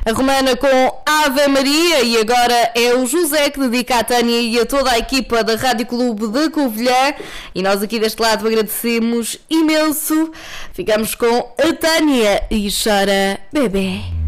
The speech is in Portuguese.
A Romana com Ave Maria, e agora é o José que dedica à Tânia e a toda a equipa da Rádio Clube de Covilhã, e nós aqui deste lado agradecemos imenso. Ficamos com a Tânia e Chora Bebê.